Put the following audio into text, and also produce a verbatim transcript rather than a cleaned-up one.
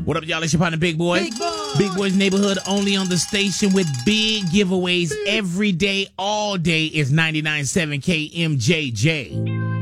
What up, y'all? It's your partner, Big Boy. Big Boy. Big Boy's Neighborhood, only on the station with big giveaways every day, all day is ninety-nine point seven K M J J.